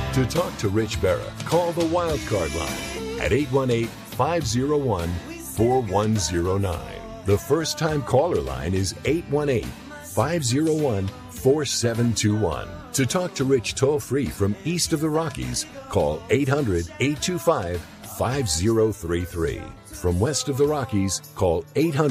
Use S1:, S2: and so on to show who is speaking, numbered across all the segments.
S1: To talk to Rich Berra, call the Wildcard line at 818-501-4109. The first-time caller line is 818-501-4721. To talk to Rich toll-free from east of the Rockies, call 800-825-5033. From west of the Rockies, call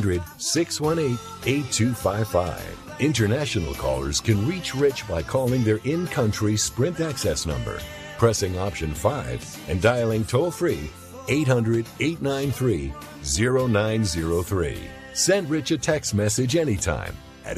S1: 800-618-8255. International callers can reach Rich by calling their in-country Sprint access number, pressing option 5, and dialing toll-free 800-893-0903. Send Rich a text message anytime at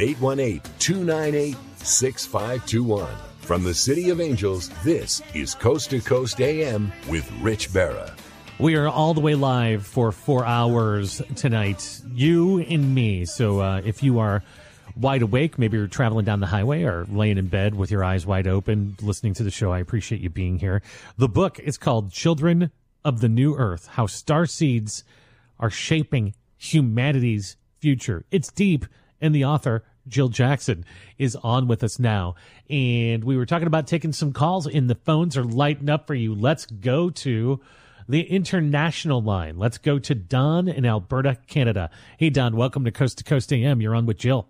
S1: 818-298-6521. From the City of Angels, this is Coast to Coast AM with Rich Berra.
S2: We are all the way live for 4 hours tonight, you and me. So if you are wide awake, maybe you're traveling down the highway or laying in bed with your eyes wide open, listening to the show, I appreciate you being here. The book is called Children of the New Earth, How Star Seeds Are Shaping Humanity's Future. It's deep, and the author, Jill Jackson, is on with us now. And we were talking about taking some calls, and the phones are lighting up for you. Let's go to the international line. Let's go to Don in Alberta, Canada. Hey, Don, welcome to Coast AM. You're on with Jill.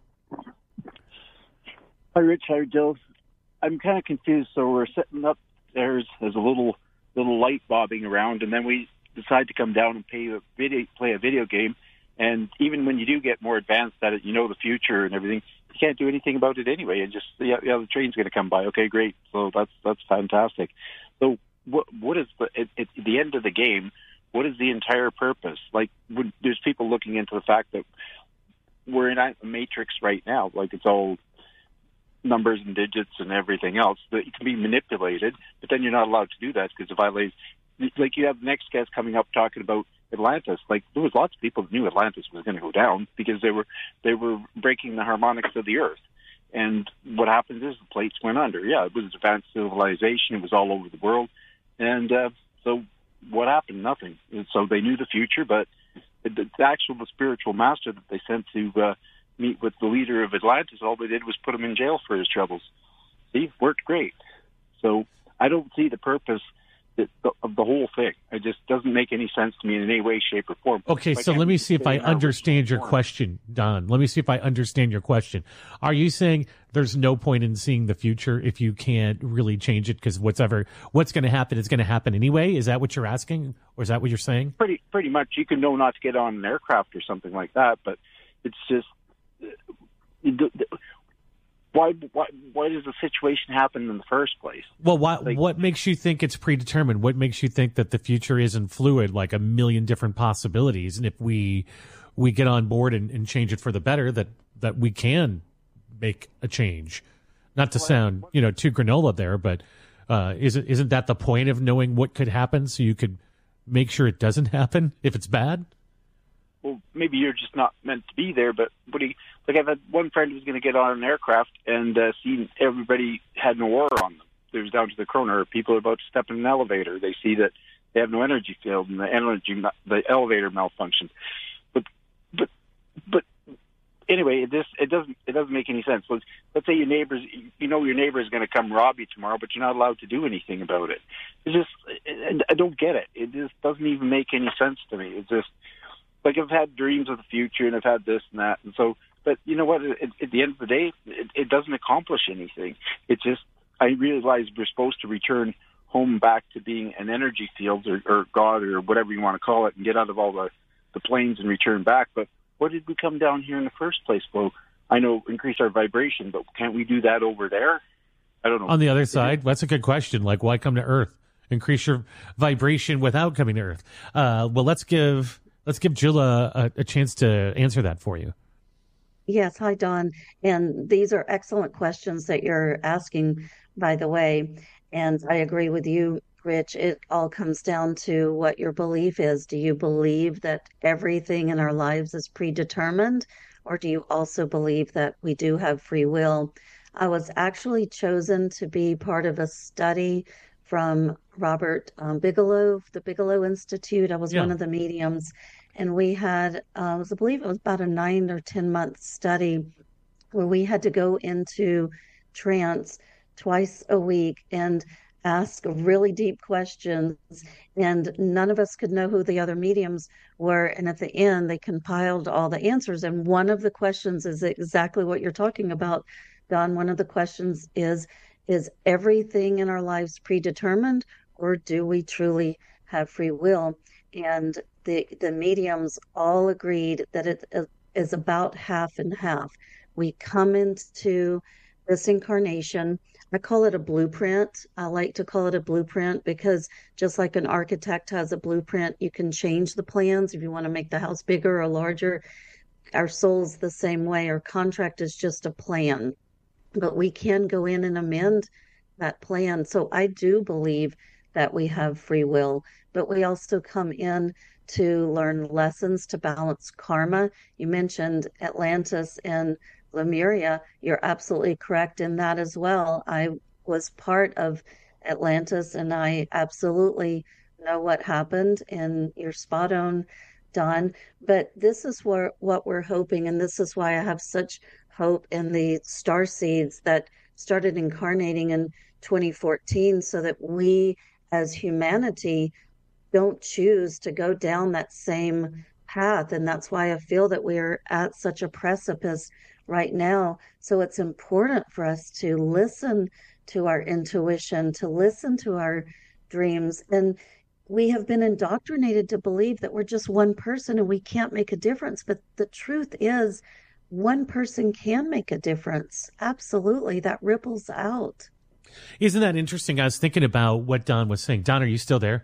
S3: Hi, Rich. Hi, Jill. I'm kind of confused. So we're sitting upstairs. There's a little light bobbing around, and then we decide to come down and play a video game. And even when you do get more advanced at it, you know the future and everything, you can't do anything about it anyway. And just the train's going to come by. Okay, great. So that's fantastic. So what is at the end of the game? What is the entire purpose? Like, there's people looking into the fact that we're in a matrix right now. Like, it's all numbers and digits and everything else that it can be manipulated, but then you're not allowed to do that because it violates. Like, you have the next guest coming up talking about Atlantis. Like, there was lots of people that knew Atlantis was going to go down because they were breaking the harmonics of the Earth. And what happened is the plates went under. Yeah, it was advanced civilization. It was all over the world. And so what happened? Nothing. And so they knew the future, but the actual spiritual master that they sent to meet with the leader of Atlantis, all they did was put him in jail for his troubles. See, worked great. So I don't see the purpose of the whole thing. It just doesn't make any sense to me in any way, shape, or form.
S2: Okay, so let me see if I understand your question, Don. Let me see if I understand your question. Are you saying there's no point in seeing the future if you can't really change it because what's going to happen is going to happen anyway? Is that what you're asking, or is that what you're saying?
S3: Pretty much. You can know not to get on an aircraft or something like that, but it's just why does the situation happen in the first place?
S2: Well, what makes you think it's predetermined? What makes you think that the future isn't fluid, like a million different possibilities? And if we get on board and change it for the better, that we can make a change. Not to sound too granola there, but isn't that the point of knowing what could happen so you could make sure it doesn't happen if it's bad?
S3: Well, maybe you're just not meant to be there, but I've had one friend who was going to get on an aircraft and see everybody had an aurora on them. It was down to the corner. Or people are about to step in an elevator. They see that they have no energy field and the elevator malfunctioned. But anyway, it doesn't make any sense. Let's say your neighbor is going to come rob you tomorrow, but you're not allowed to do anything about it. I don't get it. It just doesn't even make any sense to me. It's just, like, I've had dreams of the future, and I've had this and that, and so. But you know what? At the end of the day, it doesn't accomplish anything. It's just, I realize we're supposed to return home back to being an energy field or God or whatever you want to call it, and get out of all the planes and return back. But what did we come down here in the first place? Well, I know increase our vibration, but can't we do that over there? I don't know.
S2: On the other side, that's a good question. Like, why come to Earth? Increase your vibration without coming to Earth. Well, let's give Jill a chance to answer that for you.
S4: Yes. Hi, Don. And these are excellent questions that you're asking, by the way. And I agree with you, Rich. It all comes down to what your belief is. Do you believe that everything in our lives is predetermined? Or do you also believe that we do have free will? I was actually chosen to be part of a study from Robert Bigelow, the Bigelow Institute. I was one of the mediums. And we had, I believe it was about a 9 or 10 month study where we had to go into trance twice a week. And ask really deep questions, and none of us could know who the other mediums were. And at the end, they compiled all the answers. And one of the questions is exactly what you're talking about, Don. One of the questions is everything in our lives predetermined, or do we truly have free will? And the mediums all agreed that it is about half and half. We come into this incarnation. I call it a blueprint. I like to call it a blueprint because just like an architect has a blueprint, you can change the plans if you want to make the house bigger or larger. Our soul's the same way. Our contract is just a plan, but we can go in and amend that plan. So I do believe that we have free will, but we also come in to learn lessons to balance karma. You mentioned Atlantis and Lemuria. You're absolutely correct in that as well. I was part of Atlantis, and I absolutely know what happened, and you're spot on, Don. But this is what we're hoping, and this is why I have such hope in the star seeds that started incarnating in 2014, so that we as humanity don't choose to go down that same path. And that's why I feel that we're at such a precipice right now. So it's important for us to listen to our intuition, to listen to our dreams. And we have been indoctrinated to believe that we're just one person and we can't make a difference. But the truth is, one person can make a difference. Absolutely. That ripples out.
S2: Isn't that interesting? I was thinking about what Don was saying. Don, are you still there?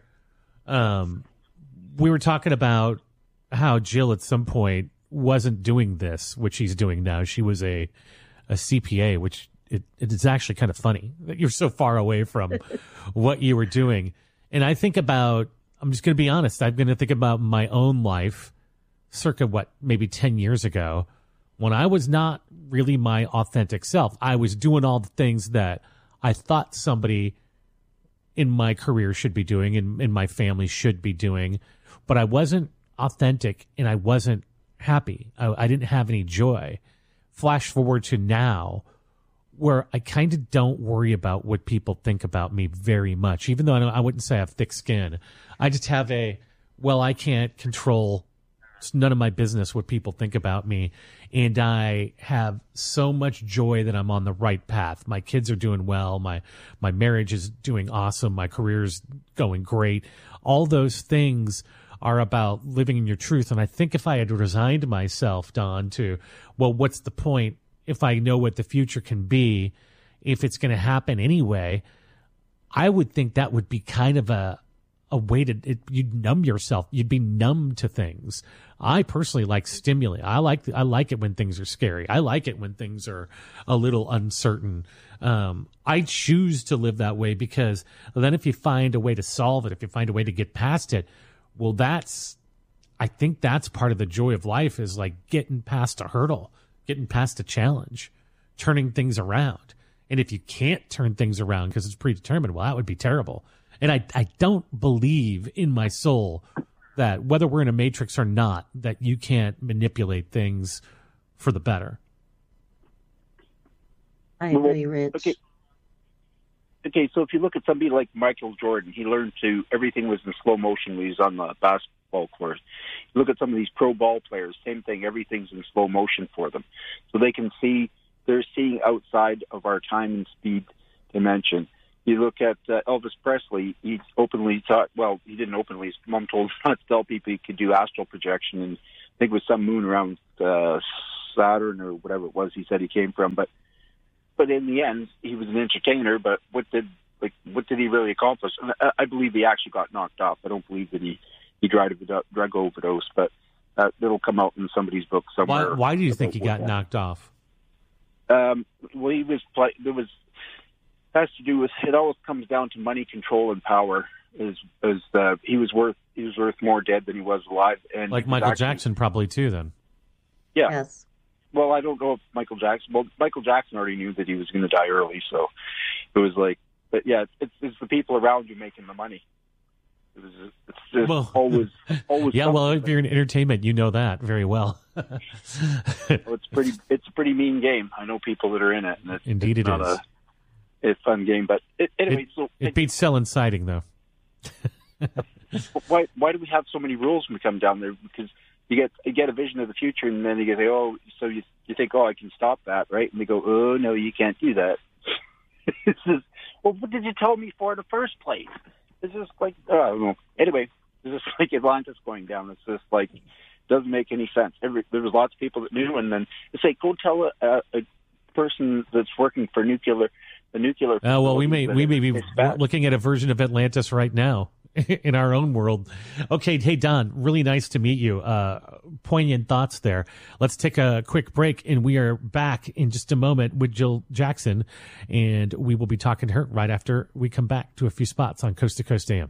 S2: We were talking about how Jill at some point wasn't doing this, which she's doing now. She was a CPA, which it is actually kind of funny that you're so far away from what you were doing. And I think about, I'm just going to be honest, I'm going to think about my own life circa maybe 10 years ago, when I was not really my authentic self. I was doing all the things that I thought somebody in my career should be doing and in my family should be doing, but I wasn't authentic and I wasn't happy. I didn't have any joy. Flash forward to now, where I kind of don't worry about what people think about me very much, even though I wouldn't say I have thick skin. I just have I can't control, it's none of my business what people think about me. And I have so much joy that I'm on the right path. My kids are doing well. My marriage is doing awesome. My career's going great. All those things are about living in your truth. And I think if I had resigned myself, Don, to, well, what's the point if I know what the future can be, if it's going to happen anyway, I would think that would be kind of a way you'd numb yourself. You'd be numb to things. I personally like stimuli. I like it when things are scary. I like it when things are a little uncertain. I choose to live that way because then if you find a way to solve it, if you find a way to get past it, well, I think that's part of the joy of life, is like getting past a hurdle, getting past a challenge, turning things around. And if you can't turn things around because it's predetermined, well, that would be terrible. And I don't believe in my soul that whether we're in a matrix or not, that you can't manipulate things for the better.
S4: I agree, Rich.
S3: Okay, so if you look at somebody like Michael Jordan, he learned everything was in slow motion when he was on the basketball court. You look at some of these pro ball players, same thing, everything's in slow motion for them. So they're seeing outside of our time and speed dimension. You look at Elvis Presley, he openly thought, well, he didn't openly, his mom told him not to tell people he could do astral projection, and I think it was some moon around Saturn or whatever it was he said he came from, but in the end, he was an entertainer, but what did he really accomplish? And I believe he actually got knocked off. I don't believe that he died of a drug overdose, but that'll come out in somebody's book somewhere.
S2: Why do you think he got knocked off?
S3: Well, has to do with, it always comes down to money, control, and power. He was worth more dead than he was alive, and
S2: like Michael Jackson probably too. Then,
S3: yeah.
S4: Yes.
S3: Well, I don't know if Michael Jackson already knew that he was going to die early, so it was like, but yeah, it's the people around you making the money. It's always.
S2: Yeah, well, if you're in entertainment, you know that very well.
S3: It's a pretty mean game. I know people that are in it. And
S2: Indeed, it is.
S3: a fun game. But anyway,
S2: it beats selling siding, though.
S3: Why do we have so many rules when we come down there? Because you get a vision of the future, and then you say, oh, so you think, oh, I can stop that, right? And they go, oh, no, you can't do that. It's just, well, what did you tell me for in the first place? It's just like, I don't know. Anyway, it's just like Atlantis going down. It's just like, doesn't make any sense. There was lots of people that knew, and then it's like, go tell a person that's working for the nuclear.
S2: Well, we may be looking at a version of Atlantis right now in our own world. Okay, hey Don, really nice to meet you. Poignant thoughts there. Let's take a quick break, and we are back in just a moment with Jill Jackson, and we will be talking to her right after we come back to a few spots on Coast to Coast AM.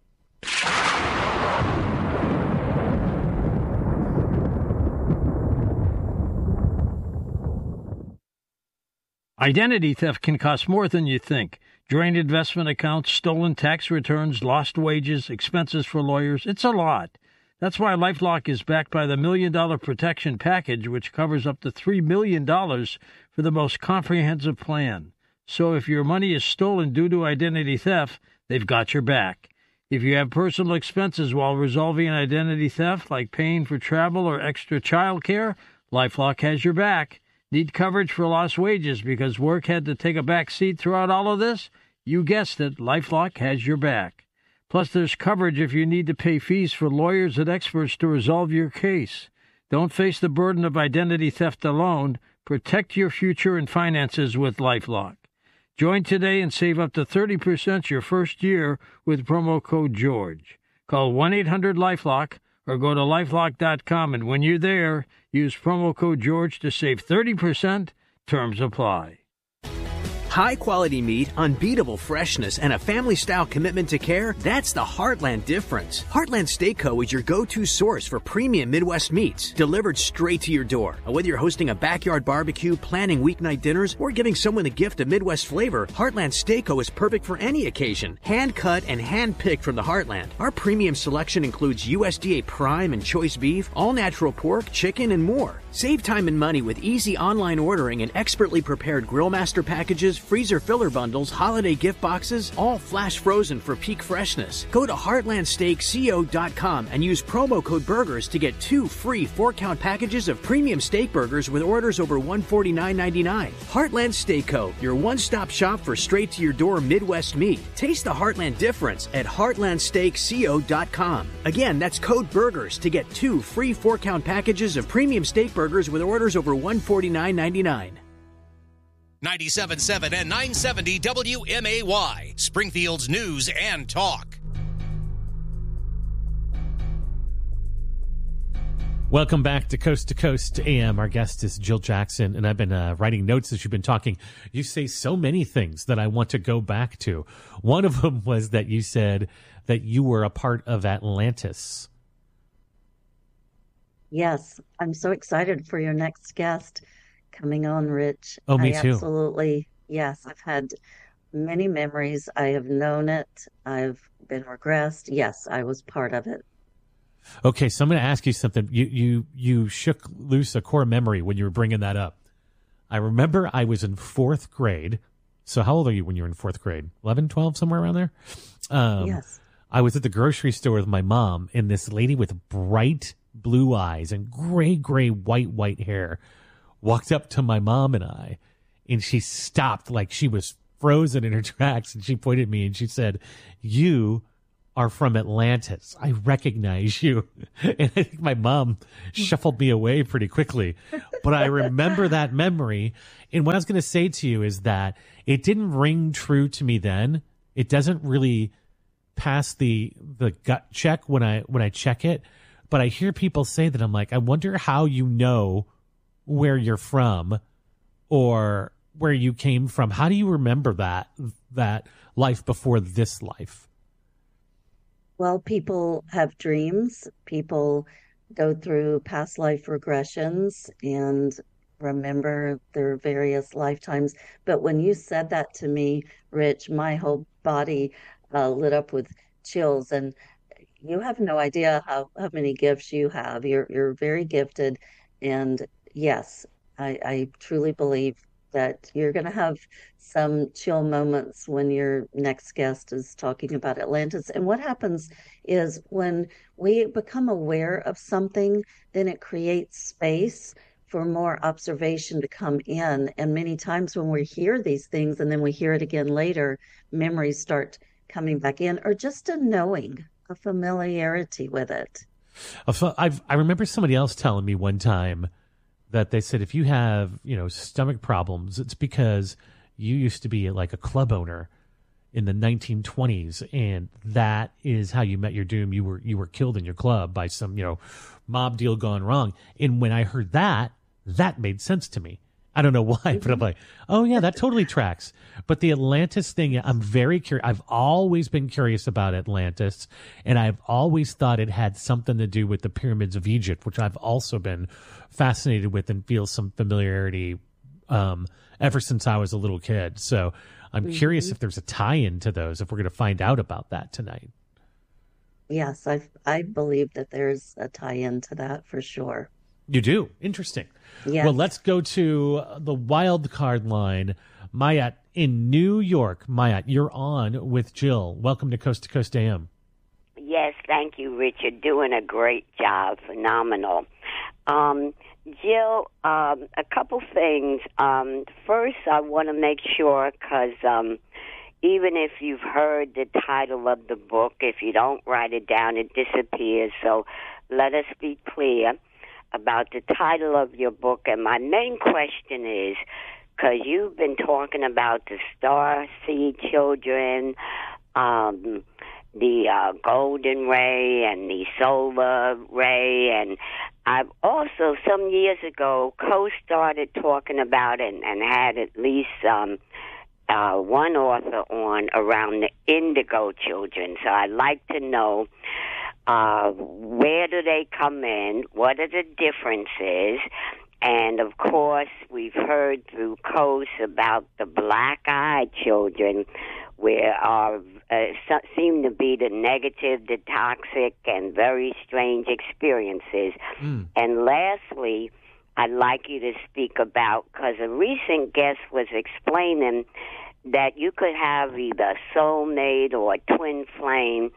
S5: Identity theft can cost more than you think. Drained investment accounts, stolen tax returns, lost wages, expenses for lawyers. It's a lot. That's why LifeLock is backed by the $1 Million Protection Package, which covers up to $3 million for the most comprehensive plan. So if your money is stolen due to identity theft, they've got your back. If you have personal expenses while resolving an identity theft, like paying for travel or extra child care, LifeLock has your back. Need coverage for lost wages because work had to take a back seat throughout all of this? You guessed it, LifeLock has your back. Plus, there's coverage if you need to pay fees for lawyers and experts to resolve your case. Don't face the burden of identity theft alone. Protect your future and finances with LifeLock. Join today and save up to 30% your first year with promo code GEORGE. Call 1-800-LifeLock or go to lifelock.com, and when you're there, use promo code GEORGE to save 30%. Terms apply.
S6: High-quality meat, unbeatable freshness, and a family-style commitment to care, that's the Heartland difference. Heartland Steak Co. is your go-to source for premium Midwest meats, delivered straight to your door. Whether you're hosting a backyard barbecue, planning weeknight dinners, or giving someone a gift of Midwest flavor, Heartland Steak Co. is perfect for any occasion. Hand-cut and hand-picked from the Heartland. Our premium selection includes USDA prime and choice beef, all-natural pork, chicken, and more. Save time and money with easy online ordering and expertly prepared Grillmaster packages, freezer filler bundles, holiday gift boxes, all flash frozen for peak freshness. Go to heartlandsteakco.com and use promo code BURGERS to get 2 free 4-count packages of premium steak burgers with orders over $149.99. Heartland Steak Co., your one-stop shop for straight-to-your-door Midwest meat. Taste the Heartland difference at heartlandsteakco.com. Again, that's code BURGERS to get 2 free 4-count packages of premium steak burgers with orders over $149.99.
S7: 97.7 and 970 WMAY, Springfield's news and talk.
S2: Welcome back to Coast AM. Our guest is Jill Jackson, and I've been writing notes as you've been talking. You say so many things that I want to go back to. One of them was that you said that you were a part of Atlantis.
S4: Yes, I'm so excited for your next guest coming on, Rich.
S2: Oh, me too.
S4: Absolutely. Yes, I've had many memories. I have known it. I've been regressed. Yes, I was part of it.
S2: Okay, so I'm going to ask you something. You shook loose a core memory when you were bringing that up. I remember I was in 4th grade. So how old are you when you were in 4th grade? 11, 12, somewhere around there?
S4: Yes.
S2: I was at the grocery store with my mom, and this lady with bright blue eyes and gray, white hair walked up to my mom and I, and she stopped like she was frozen in her tracks, and she pointed at me and she said, "You are from Atlantis. I recognize you." And I think my mom shuffled me away pretty quickly. But I remember that memory. And what I was going to say to you is that it didn't ring true to me then. It doesn't really pass the gut check when I check it. But I hear people say that. I'm like, I wonder how you know where you're from or where you came from. How do you remember that life before this life?
S4: Well, people have dreams. People go through past life regressions and remember their various lifetimes. But when you said that to me, Rich, my whole body lit up with chills. And you have no idea how many gifts you have. You're very gifted. And yes, I truly believe that you're going to have some chill moments when your next guest is talking about Atlantis. And what happens is when we become aware of something, then it creates space for more observation to come in. And many times when we hear these things and then we hear it again later, memories start coming back in, or just a knowing, a familiarity with it.
S2: I remember somebody else telling me one time that they said if you have, stomach problems, it's because you used to be like a club owner in the 1920s, and that is how you met your doom. You were killed in your club by some, mob deal gone wrong. And when I heard that made sense to me. I don't know why, but I'm like, oh yeah, that totally tracks. But the Atlantis thing, I'm very curious. I've always been curious about Atlantis, and I've always thought it had something to do with the pyramids of Egypt, which I've also been fascinated with and feel some familiarity ever since I was a little kid. So I'm curious if there's a tie-in to those, if we're going to find out about that tonight.
S4: Yes, I believe that there's a tie-in to that for sure.
S2: You do? Interesting.
S4: Yes.
S2: Well, let's go to the wild card line. Mayat in New York. Mayat, you're on with Jill. Welcome to Coast AM.
S8: Yes, thank you, Richard. Doing a great job. Phenomenal. Jill, a couple things. First, I want to make sure, because even if you've heard the title of the book, if you don't write it down, it disappears. So let us be clear about the title of your book. And my main question is, because you've been talking about the star seed children, the golden ray and the solar ray, and I've also, some years ago, started talking about it and had at least one author on around the indigo children. So I'd like to know, where do they come in? What are the differences? And, of course, we've heard through Coast about the black-eyed children, where seem to be the negative, the toxic, and very strange experiences. And lastly, I'd like you to speak about, because a recent guest was explaining that you could have either soulmate or a twin flame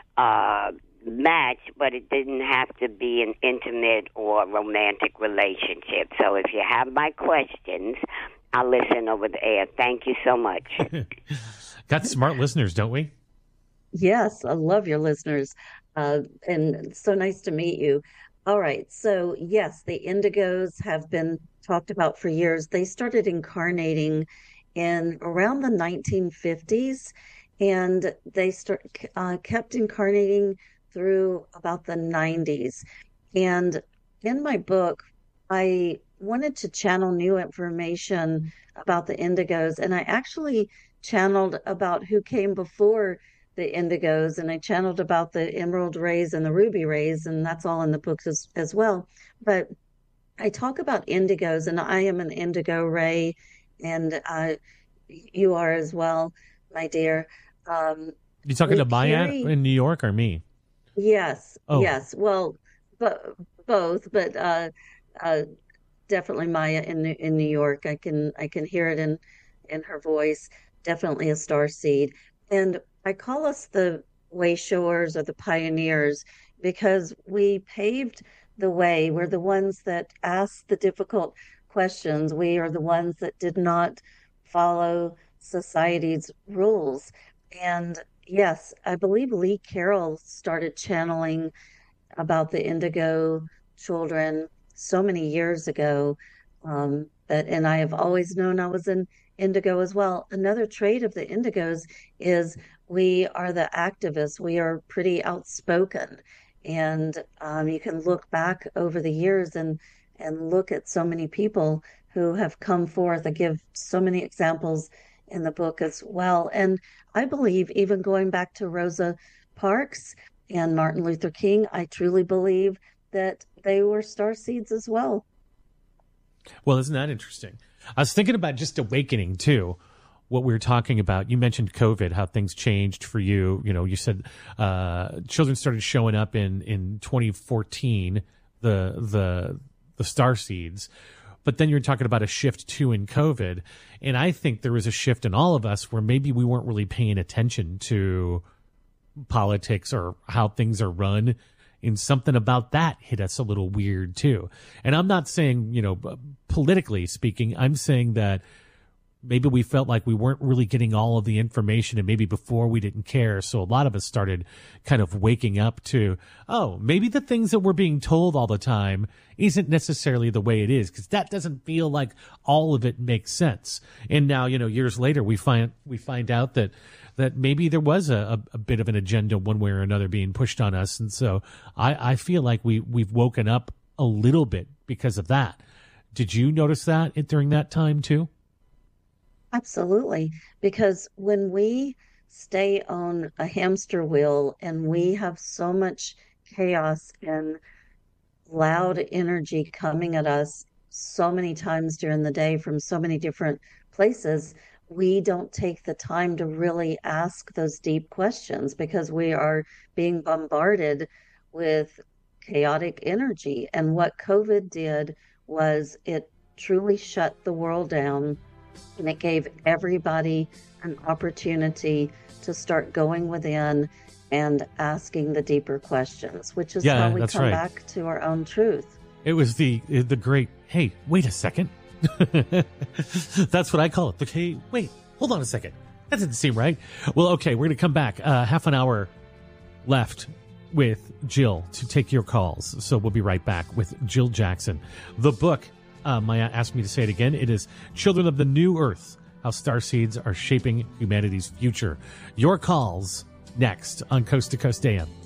S8: match, but it didn't have to be an intimate or romantic relationship. So if you have my questions, I'll listen over the air. Thank you so much.
S2: Got smart listeners, don't we?
S4: Yes, I love your listeners. And it's so nice to meet you. All right. So, yes, the indigos have been talked about for years. They started incarnating in around the 1950s, and they kept incarnating through about the 90s. And in my book, I wanted to channel new information about the indigos, and I actually channeled about who came before the indigos, and I channeled about the emerald rays and the ruby rays, and that's all in the book as well. But I talk about indigos, and I am an indigo ray, and you are as well, my dear.
S2: You talking to Mayat in New York or me?
S4: Yes. Oh. Yes. Well, both, but definitely Maya in New York. I can hear it in her voice. Definitely a star seed. And I call us the wayshowers or the pioneers because we paved the way. We're the ones that asked the difficult questions. We are the ones that did not follow society's rules. And yes, I believe Lee Carroll started channeling about the indigo children so many years ago. And I have always known I was an indigo as well. Another trait of the indigos is we are the activists. We are pretty outspoken. And you can look back over the years and look at so many people who have come forth. I give so many examples in the book as well. And I believe, even going back to Rosa Parks and Martin Luther King, I truly believe that they were starseeds as well.
S2: Well, isn't that interesting? I was thinking about just awakening, too, what we were talking about. You mentioned COVID, how things changed for you. You know, you said children started showing up in 2014, the starseeds. But then you're talking about a shift too in COVID. And I think there was a shift in all of us where maybe we weren't really paying attention to politics or how things are run. And something about that hit us a little weird too. And I'm not saying, politically speaking, I'm saying that maybe we felt like we weren't really getting all of the information, and maybe before we didn't care. So a lot of us started kind of waking up to, oh, maybe the things that we're being told all the time isn't necessarily the way it is, because that doesn't feel like all of it makes sense. And now, years later, we find out that maybe there was a bit of an agenda one way or another being pushed on us. And so I feel like we've woken up a little bit because of that. Did you notice that during that time too?
S4: Absolutely. Because when we stay on a hamster wheel and we have so much chaos and loud energy coming at us so many times during the day from so many different places, we don't take the time to really ask those deep questions because we are being bombarded with chaotic energy. And what COVID did was it truly shut the world down, and it gave everybody an opportunity to start going within and asking the deeper questions, which is how we come back to our own truth.
S2: It was the great, hey, wait a second. That's what I call it. Hey, wait, hold on a second. That didn't seem right. Well, okay, we're going to come back. Half an hour left with Jill to take your calls. So we'll be right back with Jill Jackson. The book, Maya asked me to say it again. It is Children of the New Earth, How Starseeds Are Shaping Humanity's Future. Your calls next on Coast to Coast AM.